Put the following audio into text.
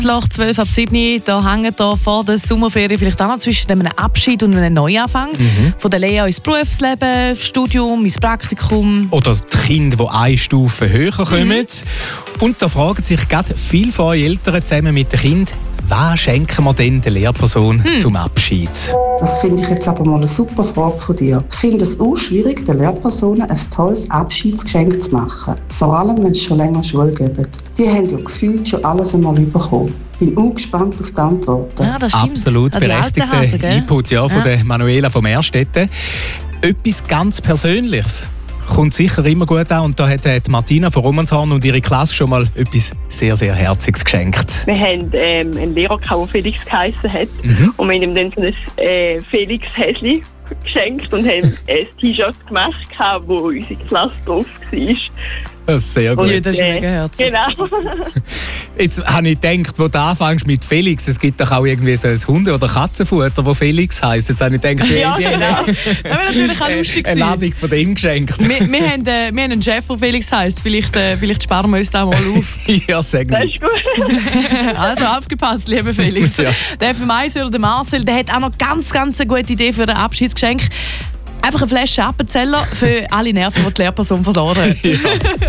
Loch 12 ab 7, da hängen da vor der Sommerferien vielleicht auch noch zwischen einem Abschied und einem Neuanfang. Von der Lea ins Berufsleben, Studium, ins Praktikum. Oder die Kinder, die eine Stufe höher kommen. Und da fragen sich gerade viele von euch Eltern zusammen mit den Kindern, was schenken wir denn der Lehrperson zum Abschied? Das finde ich jetzt aber mal eine super Frage von dir. Ich finde es auch schwierig, den Lehrpersonen ein tolles Abschiedsgeschenk zu machen. Vor allem, wenn es schon länger Schule gibt. Die haben ja gefühlt schon alles einmal bekommen. Bin auch gespannt auf die Antworten. Ja, das stimmt. Absolut berechtigter Input von der Manuela vom Erstetten. Etwas ganz Persönliches kommt sicher immer gut an. Und da hat Martina von Romanshorn und ihre Klasse schon mal etwas sehr, sehr Herziges geschenkt. Wir haben einen Lehrer, der Felix geheissen hat. Und wir haben ihm dann so ein Felix-Häschen geschenkt und haben ein T-Shirt gemacht, wo unsere Klasse drauf war. Das ist sehr gut. Und das ist mega herzig. Genau. Jetzt habe ich gedacht, wo du anfängst mit Felix, es gibt doch auch irgendwie so ein Hunde- oder Katzenfutter, das Felix heisst. Jetzt habe ich gedacht, Ja, genau. Das wäre natürlich auch lustig eine gewesen. Ladung von dem geschenkt. Wir haben einen Chef, der Felix heisst. Vielleicht sparen wir uns da mal auf. Ja, sehr gut. Das ist gut. Also aufgepasst, lieber Felix. Ja. Der FM1 der Marcel, der hat auch noch ganz eine gute Idee für ein Abschiedsgeschenk. Einfach eine Flasche Appenzeller für alle Nerven, die die Lehrperson verloren hat. Ja.